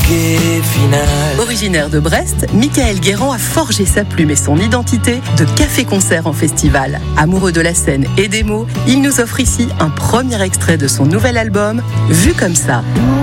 trépied final. Originaire de Brest, Michael Guérand a forgé sa plume et son identité de café-concert en festival. Amoureux de la scène et des mots, il nous offre ici un premier extrait de son nouvel album, Vu comme ça.